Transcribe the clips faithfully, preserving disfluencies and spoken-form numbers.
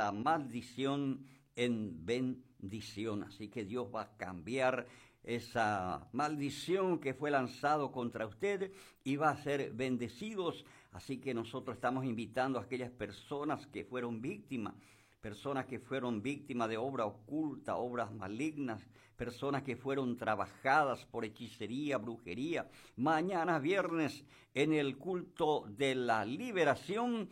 la maldición en bendición. Así que Dios va a cambiar esa maldición que fue lanzado contra usted y va a ser bendecidos. Así que nosotros estamos invitando a aquellas personas que fueron víctimas, personas que fueron víctimas de obra oculta, obras malignas, personas que fueron trabajadas por hechicería, brujería. Mañana viernes, en el culto de la liberación,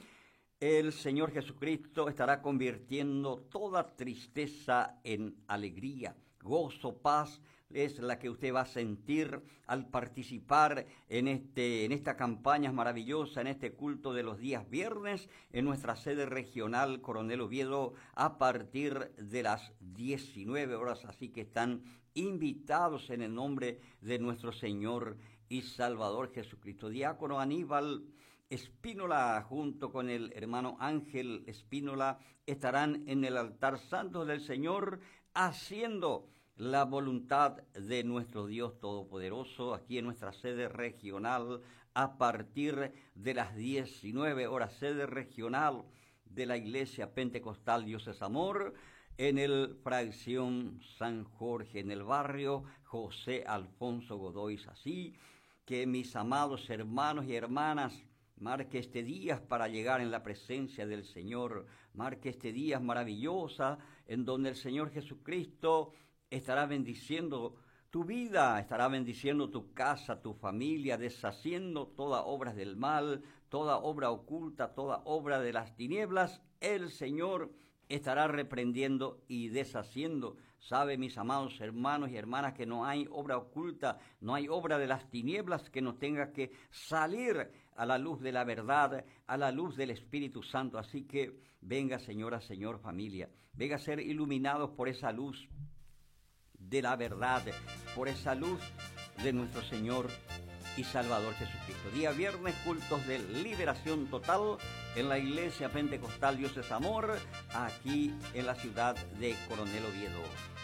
el Señor Jesucristo estará convirtiendo toda tristeza en alegría. Gozo, paz es la que usted va a sentir al participar en este en esta campaña maravillosa, en este culto de los días viernes, en nuestra sede regional Coronel Oviedo, a partir de las diecinueve horas. Así que están invitados en el nombre de nuestro Señor y Salvador Jesucristo. Diácono Aníbal Espínola, junto con el hermano Ángel Espínola, estarán en el altar santo del Señor haciendo la voluntad de nuestro Dios Todopoderoso aquí en nuestra sede regional a partir de las diecinueve horas, sede regional de la Iglesia Pentecostal Dios es Amor, en el fracción San Jorge, en el barrio José Alfonso Godoy. Así que, mis amados hermanos y hermanas, marque este día para llegar en la presencia del Señor. Marque este día maravillosa en donde el Señor Jesucristo estará bendiciendo tu vida, estará bendiciendo tu casa, tu familia, deshaciendo toda obra del mal, toda obra oculta, toda obra de las tinieblas. El Señor estará reprendiendo y deshaciendo. Sabe, mis amados hermanos y hermanas, que no hay obra oculta, no hay obra de las tinieblas que no tenga que salir a la luz de la verdad, a la luz del Espíritu Santo. Así que venga, señora, señor, familia, venga a ser iluminados por esa luz de la verdad, por esa luz de nuestro Señor y Salvador Jesucristo. Día viernes, cultos de liberación total en la Iglesia Pentecostal Dios es Amor, aquí en la ciudad de Coronel Oviedo.